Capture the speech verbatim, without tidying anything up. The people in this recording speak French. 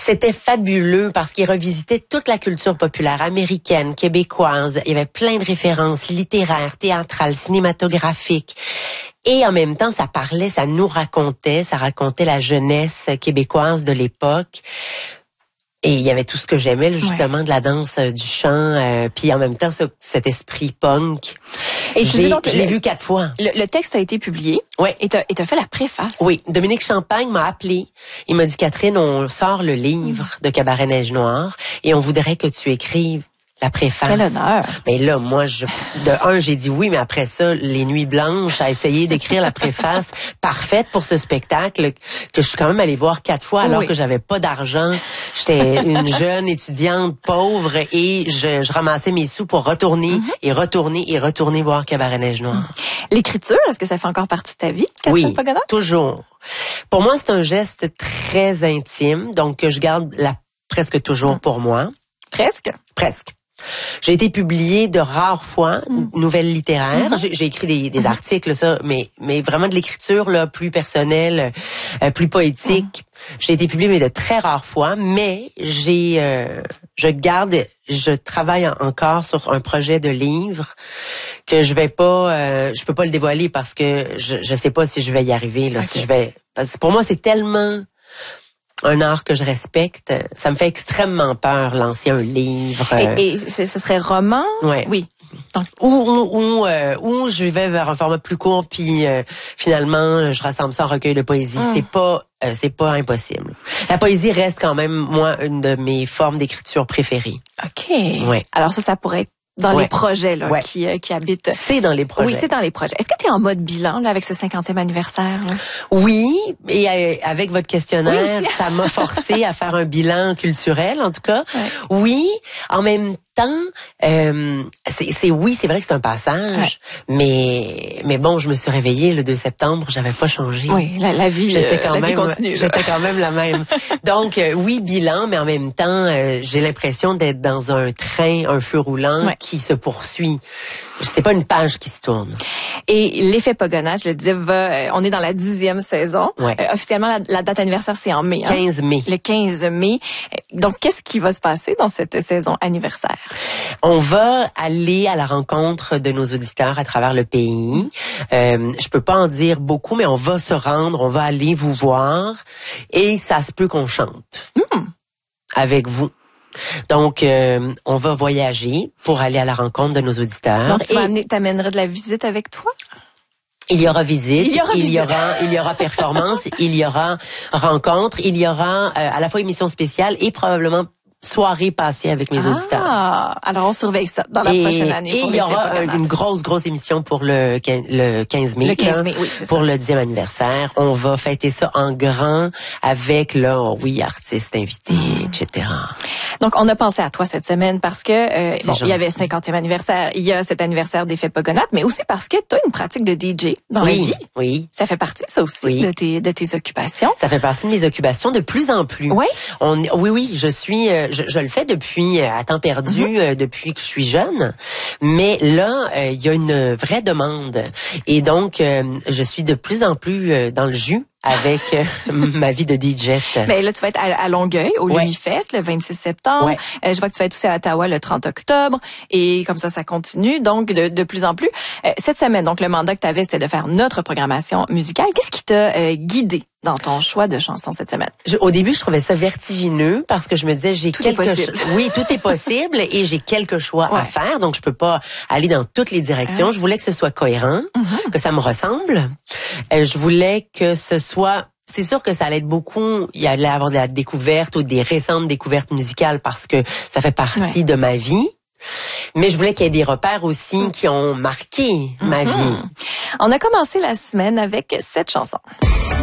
C'était fabuleux parce qu'il revisitait toute la culture populaire américaine, québécoise. Il y avait plein de références littéraires, théâtrales, cinématographiques. Et en même temps, ça parlait, ça nous racontait, ça racontait la jeunesse québécoise de l'époque. Et il y avait tout ce que j'aimais, justement, ouais. de la danse, euh, du chant, euh, puis en même temps, ce, cet esprit punk. Et je l'ai vu quatre fois. Le, le texte a été publié. Oui. Et t'as, et t'as fait la préface. Oui. Dominique Champagne m'a appelé. Il m'a dit, Catherine, on sort le livre mmh. de Cabaret Neige Noire et on voudrait que tu écrives la préface. Quel honneur. Mais là, moi, je, de un, j'ai dit oui, mais après ça, les nuits blanches, à essayer d'écrire la préface parfaite pour ce spectacle que je suis quand même allée voir quatre fois alors oui. que j'avais pas d'argent. J'étais une jeune étudiante pauvre et je, je ramassais mes sous pour retourner mm-hmm. et retourner et retourner voir Cabaret Neige Noire. L'écriture, est-ce que ça fait encore partie de ta vie, Catherine Oui, Pagona? Toujours. Pour moi, c'est un geste très intime, donc que je garde la, presque toujours mm. pour moi. Presque? Presque. J'ai été publiée de rares fois, mmh. nouvelles littéraires. Mmh. J'ai, j'ai écrit des, des mmh. articles, ça, mais mais vraiment de l'écriture là, plus personnelle, euh, plus poétique. Mmh. J'ai été publiée mais de très rares fois, mais j'ai, euh, je garde, je travaille encore sur un projet de livre que je vais pas, euh, je peux pas le dévoiler parce que je je sais pas si je vais y arriver là, okay. si je vais, parce que pour moi c'est tellement un art que je respecte. Ça me fait extrêmement peur, lancer un livre. Et, et ce serait roman? Ouais. Oui. Donc, ou ou ou, euh, ou je vais vers un format plus court, puis euh, finalement, je rassemble ça en recueil de poésie. Mm. C'est pas, euh, c'est pas impossible. La poésie reste quand même, moi, une de mes formes d'écriture préférées. OK. Ouais. Alors ça, ça pourrait être dans ouais. les projets là, ouais. qui, euh, qui habitent. C'est dans les projets. Oui, c'est dans les projets. Est-ce que tu es en mode bilan là, avec ce cinquantième anniversaire? Là? Oui, et euh, avec votre questionnaire, oui, ça m'a forcé à faire un bilan culturel, en tout cas. Ouais. Oui, en même temps, euh, c'est, c'est oui, c'est vrai que c'est un passage, ouais. mais mais bon, je me suis réveillée le deux septembre, j'avais pas changé. Oui, la, la vie, j'étais euh, quand la même, vie continue. J'étais quand même la même. Donc euh, oui, bilan, mais en même temps, euh, j'ai l'impression d'être dans un train, un feu roulant ouais. qui se poursuit. C'est pas une page qui se tourne. Et l'effet Pagona, je le disais, va, on est dans la dixième saison. Ouais. Euh, officiellement, la, la date anniversaire, c'est en mai. Hein? quinze mai. Le quinze mai. Donc, qu'est-ce qui va se passer dans cette saison anniversaire? On va aller à la rencontre de nos auditeurs à travers le pays. Euh, je peux pas en dire beaucoup, mais on va se rendre, on va aller vous voir. Et ça se peut qu'on chante mmh. avec vous. Donc, euh, on va voyager pour aller à la rencontre de nos auditeurs. Donc, tu vas amener, t'amènerais de la visite avec toi? Il y aura visite, il y aura, il visite. y aura, il y aura performance, il y aura rencontre, il y aura euh, à la fois émission spéciale et probablement soirée passée avec mes ah, auditeurs. Alors on surveille ça dans la et, prochaine année. Et il y aura une grosse, grosse émission pour le, le quinze mai. Le quinze là, mai, oui, c'est pour ça. le dixième anniversaire. On va fêter ça en grand avec, là, oui, artistes invités, mmh. et cetera. Donc, on a pensé à toi cette semaine parce que, euh, bon, il y avait cinquantième anniversaire, il y a cet anniversaire d'Effet Pagona, mais aussi parce que tu as une pratique de D J dans oui, la vie. Oui. Ça fait partie, ça aussi, oui. de tes, de tes occupations. Ça fait partie de mes occupations de plus en plus. Oui. On, oui, oui, je suis, je, je le fais depuis à temps perdu, mm-hmm. euh, depuis que je suis jeune. Mais là, il euh, y a une vraie demande. Et donc, euh, je suis de plus en plus euh, dans le jus avec euh, ma vie de D J. Mais là, tu vas être à, à Longueuil, au ouais. Lumifest, le vingt-six septembre. Ouais. Euh, je vois que tu vas être aussi à Ottawa le trente octobre. Et comme ça, ça continue. Donc, de, de plus en plus. Euh, cette semaine, donc, le mandat que tu avais, c'était de faire notre programmation musicale. Qu'est-ce qui t'a euh, guidé dans ton choix de chansons cette semaine? Je, au début, je trouvais ça vertigineux parce que je me disais, j'ai tout quelque chose. Oui, tout est possible et j'ai quelques choix ouais. à faire. Donc, je peux pas aller dans toutes les directions. Ouais. Je voulais que ce soit cohérent, mm-hmm. que ça me ressemble. Euh, je voulais que ce soit... C'est sûr que ça allait être beaucoup, il y allait avoir de la découverte ou des récentes découvertes musicales parce que ça fait partie ouais. de ma vie. Mais je voulais qu'il y ait des repères aussi mmh. qui ont marqué ma mmh. vie. On a commencé la semaine avec cette chanson.